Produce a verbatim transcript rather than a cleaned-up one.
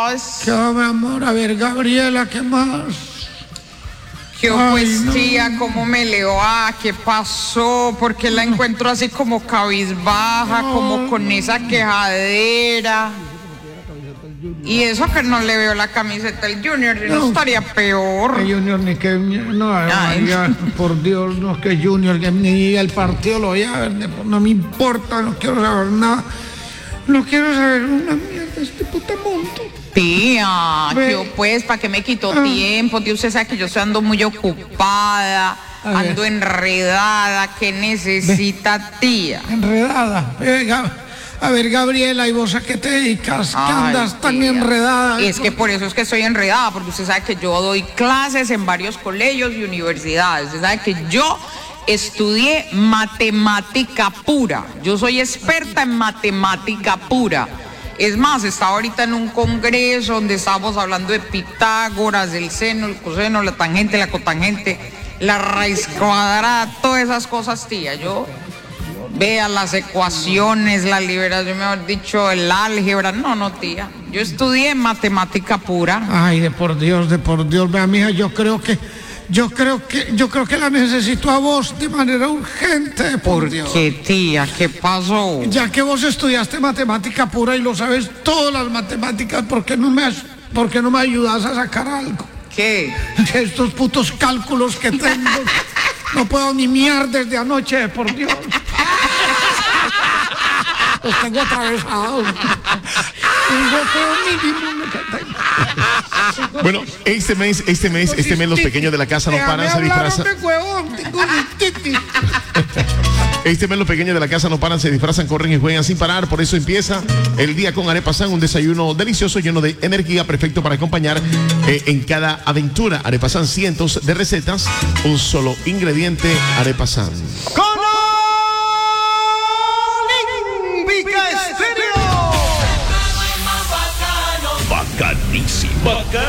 estás? ¿Qué va, mi amor? A ver, Gabriela, ¿qué más? ¿Qué Ay, pues, no. tía? ¿Cómo me le va? ¿Qué pasó? ¿Por qué la encuentro así como cabizbaja, No. como con esa quejadera? Y eso que no le veo la camiseta del Junior, si no, No. estaría peor. Que Junior ni que... No, Ay. María, por Dios, no, que Junior, que ni el partido lo voy a ver, no me importa, no quiero saber nada. No quiero saber una mierda de este puta mundo. Tía, Ve. yo pues, ¿para qué me quitó Ah. tiempo? Tío, usted sabe que yo estoy ando muy ocupada, A ver. ando enredada. ¿Qué necesita, tía? Enredada. Venga, a ver, Gabriela, ¿y vos a qué te dedicas? ¿Qué Ay, andas tan tía. enredada? Es que por eso es que estoy enredada, porque usted sabe que yo doy clases en varios colegios y universidades. Usted sabe que yo estudié matemática pura. Yo soy experta en matemática pura. Es más, estaba ahorita en un congreso donde estábamos hablando de Pitágoras, del seno, el coseno, la tangente, la cotangente, la raíz cuadrada, todas esas cosas, tía. Yo vea las ecuaciones, la liberación, mejor dicho, el álgebra. No, no, tía. Yo estudié matemática pura. Ay, de por Dios, de por Dios, vea, mija, yo creo que, yo creo que, yo creo que la necesito a vos de manera urgente, por Dios. ¿Qué, tía? ¿Qué pasó? Ya que vos estudiaste matemática pura y lo sabes todas las matemáticas, ¿por qué no me, as- por qué no me ayudas a sacar algo? ¿Qué? Estos putos cálculos que tengo, no puedo ni miar desde anoche, por Dios. Los tengo atravesados. Tengo todo mínimo lo que tengo. Bueno, este mes, este mes, este mes los pequeños de la casa no paran, se disfrazan. Déjame hablar, hombre, huevón, tengo cistitis. Este mes los pequeños de la casa no paran, se disfrazan, corren y juegan sin parar. Por eso empieza el día con Arepa San, un desayuno delicioso lleno de energía, perfecto para acompañar eh, en cada aventura. Arepa San, cientos de recetas, un solo ingrediente, Arepa San. Bacanísimo. Bacán.